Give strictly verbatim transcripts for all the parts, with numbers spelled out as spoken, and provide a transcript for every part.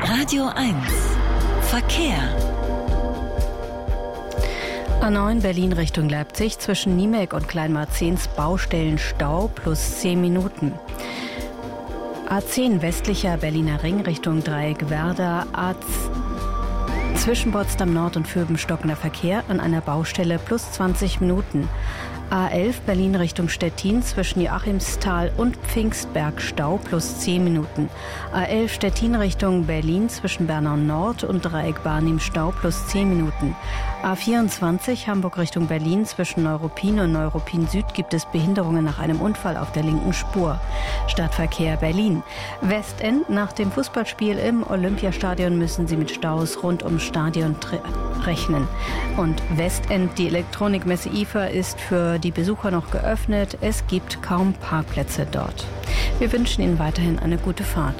Radio eins Verkehr. A neun Berlin Richtung Leipzig zwischen Niemek und Kleinmarzens Baustellenstau plus zehn Minuten. A zehn westlicher Berliner Ring Richtung Dreieck Werder. A zwischen Potsdam Nord und Vöben stockender Verkehr an einer Baustelle plus zwanzig Minuten. A elf Berlin Richtung Stettin zwischen Joachimsthal und Pfingstberg Stau plus zehn Minuten. A elf Stettin Richtung Berlin zwischen Bernau Nord und Dreieck Barnim Stau plus zehn Minuten. A vierundzwanzig Hamburg Richtung Berlin zwischen Neuruppin und Neuruppin Süd gibt es Behinderungen nach einem Unfall auf der linken Spur. Stadtverkehr Berlin. Westend nach dem Fußballspiel im Olympiastadion müssen Sie mit Staus rund ums Stadion rechnen. Und Westend, die Elektronikmesse I F A, ist für die Besucher noch geöffnet. Es gibt kaum Parkplätze dort. Wir wünschen Ihnen weiterhin eine gute Fahrt.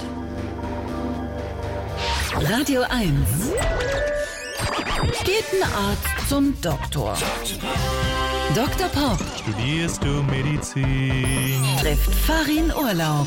Radio eins. Geht ein Arzt zum Doktor. Doktor Pop. Studierst du Medizin? Trifft Farin Urlaub.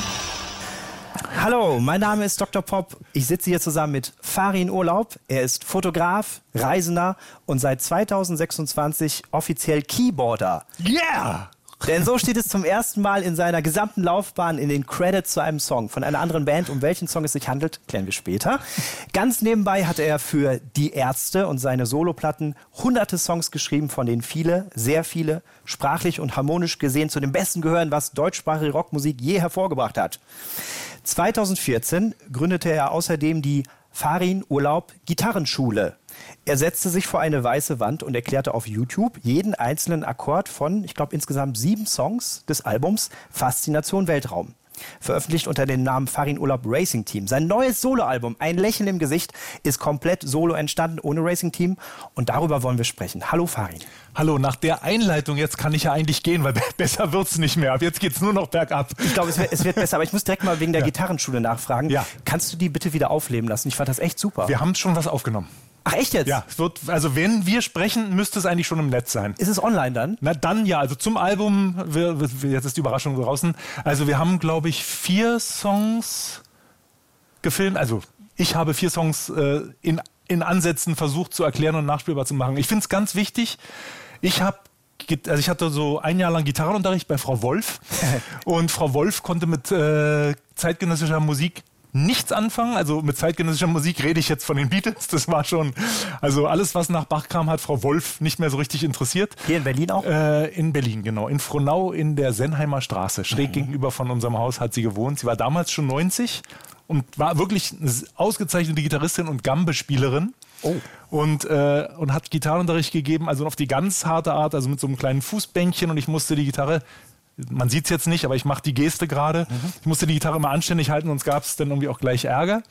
Hallo, mein Name ist Doktor Pop. Ich sitze hier zusammen mit Farin Urlaub. Er ist Fotograf, Reisender und seit zweitausendsechsundzwanzig offiziell Keyboarder. Yeah! Denn so steht es zum ersten Mal in seiner gesamten Laufbahn in den Credits zu einem Song von einer anderen Band. Um welchen Song es sich handelt, klären wir später. Ganz nebenbei hat er für Die Ärzte und seine Soloplatten hunderte Songs geschrieben, von denen viele, sehr viele, sprachlich und harmonisch gesehen zu den besten gehören, was deutschsprachige Rockmusik je hervorgebracht hat. zweitausendvierzehn gründete er außerdem die Farin Urlaub Gitarrenschule. Er setzte sich vor eine weiße Wand und erklärte auf YouTube jeden einzelnen Akkord von, ich glaube, insgesamt sieben Songs des Albums Faszination Weltraum. Veröffentlicht unter dem Namen Farin Urlaub Racing Team. Sein neues Soloalbum, Ein Lächeln im Gesicht, ist komplett solo entstanden, ohne Racing Team. Und darüber wollen wir sprechen. Hallo Farin. Hallo, nach der Einleitung, jetzt kann ich ja eigentlich gehen, weil besser wird's nicht mehr. Ab jetzt geht's nur noch bergab. Ich glaube, es wird, es wird besser, aber ich muss direkt mal wegen der ja. Gitarrenschule nachfragen. Ja. Kannst du die bitte wieder aufleben lassen? Ich fand das echt super. Wir haben schon was aufgenommen. Ach, echt jetzt? Ja, es wird, also wenn wir sprechen, müsste es eigentlich schon im Netz sein. Ist es online dann? Na dann ja, also zum Album, wir, wir, jetzt ist die Überraschung draußen. Also wir haben, glaube ich, vier Songs gefilmt. Also ich habe vier Songs äh, in, in Ansätzen versucht zu erklären und nachspielbar zu machen. Ich finde es ganz wichtig. Ich habe Also ich hatte so ein Jahr lang Gitarrenunterricht bei Frau Wolf und Frau Wolf konnte mit äh, zeitgenössischer Musik nichts anfangen. Also mit zeitgenössischer Musik rede ich jetzt von den Beatles. Das war schon, also alles, was nach Bach kam, hat Frau Wolf nicht mehr so richtig interessiert. Hier in Berlin auch? Äh, in Berlin, genau. In Frohnau in der Senheimer Straße. Schräg mhm. gegenüber von unserem Haus hat sie gewohnt. Sie war damals schon neunzig und war wirklich eine ausgezeichnete Gitarristin und Gambe-Spielerin. Oh. Und, äh, und hat Gitarrenunterricht gegeben, also auf die ganz harte Art, also mit so einem kleinen Fußbänkchen, und ich musste die Gitarre, man sieht es jetzt nicht, aber ich mache die Geste gerade, mhm. ich musste die Gitarre immer anständig halten, sonst gab es dann irgendwie auch gleich Ärger.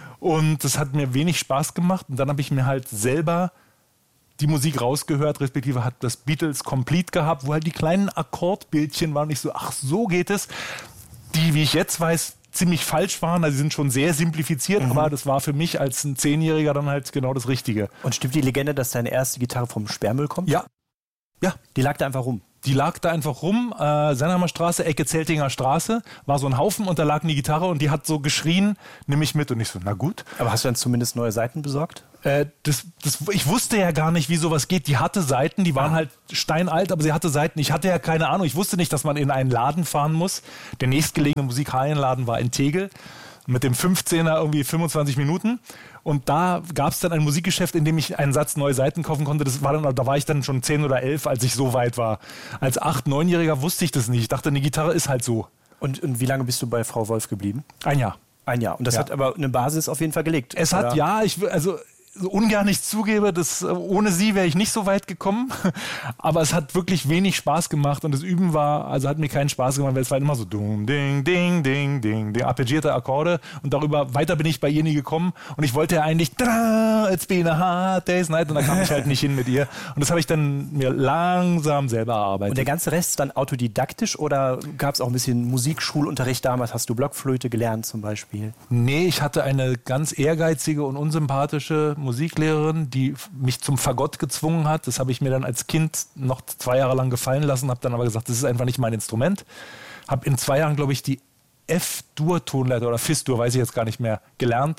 Und das hat mir wenig Spaß gemacht, und dann habe ich mir halt selber die Musik rausgehört, respektive hat das Beatles Complete gehabt, wo halt die kleinen Akkordbildchen waren, und ich so, ach, so geht es. Die, wie ich jetzt weiß, ziemlich falsch waren, also sie sind schon sehr simplifiziert, mhm. aber das war für mich als ein Zehnjähriger dann halt genau das Richtige. Und stimmt die Legende, dass deine erste Gitarre vom Sperrmüll kommt? Ja. Ja. Die lag da einfach rum? Die lag da einfach rum, äh, Senheimer Straße, Ecke Zeltinger Straße, war so ein Haufen, und da lag eine Gitarre und die hat so geschrien, nimm mich mit, und ich so, na gut. Aber hast du dann zumindest neue Saiten besorgt? Äh, das, das, ich wusste ja gar nicht, wie sowas geht. Die hatte Saiten, die waren ah. halt steinalt, aber sie hatte Saiten. Ich hatte ja keine Ahnung, ich wusste nicht, dass man in einen Laden fahren muss. Der nächstgelegene Musikhallenladen war in Tegel, mit dem fünfzehner irgendwie fünfundzwanzig Minuten. Und da gab es dann ein Musikgeschäft, in dem ich einen Satz neue Saiten kaufen konnte. Das war dann, da war ich dann schon zehn oder elf, als ich so weit war. Als acht-, neunjähriger wusste ich das nicht. Ich dachte, eine Gitarre ist halt so. Und, und wie lange bist du bei Frau Wolf geblieben? Ein Jahr. Ein Jahr. Und das ja. hat aber eine Basis auf jeden Fall gelegt. Es oder? hat, ja, ich also so ungern ich zugebe, dass, ohne sie wäre ich nicht so weit gekommen. Aber es hat wirklich wenig Spaß gemacht, und das Üben war, also hat mir keinen Spaß gemacht, weil es war immer so dum, ding, ding, ding, ding, ding, arpeggierte Akkorde, und darüber, weiter bin ich bei ihr nie gekommen, und ich wollte ja eigentlich, it's been a hard day's night, und da kam ich halt nicht hin mit ihr, und das habe ich dann mir langsam selber erarbeitet. Und der ganze Rest ist dann autodidaktisch, oder gab es auch ein bisschen Musikschulunterricht damals? Hast du Blockflöte gelernt zum Beispiel? Nee, ich hatte eine ganz ehrgeizige und unsympathische Musiklehrerin, die mich zum Fagott gezwungen hat. Das habe ich mir dann als Kind noch zwei Jahre lang gefallen lassen, habe dann aber gesagt, das ist einfach nicht mein Instrument. Habe in zwei Jahren, glaube ich, die F-Dur-Tonleiter oder Fis-Dur, weiß ich jetzt gar nicht mehr, gelernt, und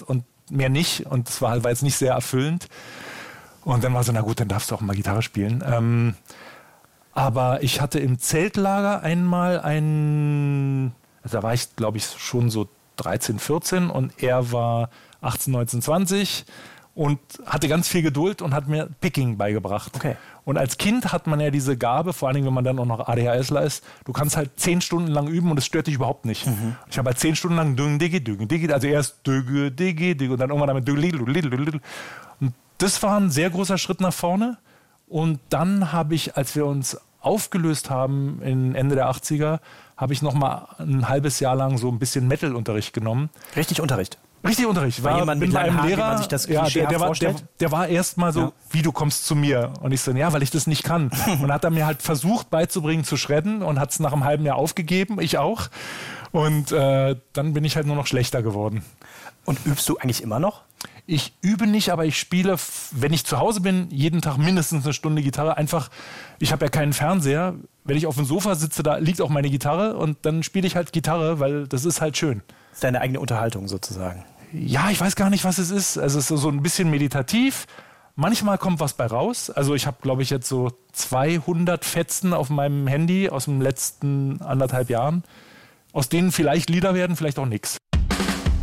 mehr nicht. Und das war, halt, war jetzt nicht sehr erfüllend. Und dann war so, na gut, dann darfst du auch mal Gitarre spielen. Ähm, aber ich hatte im Zeltlager einmal einen, also da war ich, glaube ich, schon so dreizehn, vierzehn und er war achtzehn, neunzehn, zwanzig und hatte ganz viel Geduld und hat mir Picking beigebracht. Okay. Und als Kind hat man ja diese Gabe, vor allen Dingen, wenn man dann auch noch ADHSler ist, du kannst halt zehn Stunden lang üben und es stört dich überhaupt nicht. Mhm. Ich habe halt zehn Stunden lang düng, diggi, düng, diggi, also erst dügge, diggi, diggi und dann irgendwann damit dügge, dügge, und das war ein sehr großer Schritt nach vorne. Und dann habe ich, als wir uns aufgelöst haben, in Ende der achtziger, habe ich noch mal ein halbes Jahr lang so ein bisschen Metal-Unterricht genommen. Richtig Unterricht? Richtig Unterricht. War war jemand mit bei einem Haaren, Lehrer, wie man sich das ja, der, der, war, der, vorstellt? der war erst mal so, ja. wie du kommst zu mir. Und ich so, ja, weil ich das nicht kann. Und hat er mir halt versucht beizubringen zu shredden und hat es nach einem halben Jahr aufgegeben, ich auch. Und äh, dann bin ich halt nur noch schlechter geworden. Und übst du eigentlich immer noch? Ich übe nicht, aber ich spiele, wenn ich zu Hause bin, jeden Tag mindestens eine Stunde Gitarre. Einfach, ich habe ja keinen Fernseher. Wenn ich auf dem Sofa sitze, da liegt auch meine Gitarre und dann spiele ich halt Gitarre, weil das ist halt schön. Das ist deine eigene Unterhaltung sozusagen. Ja, ich weiß gar nicht, was es ist. Also es ist so ein bisschen meditativ. Manchmal kommt was bei raus. Also ich habe, glaube ich, jetzt so zweihundert Fetzen auf meinem Handy aus den letzten anderthalb Jahren, aus denen vielleicht Lieder werden, vielleicht auch nichts.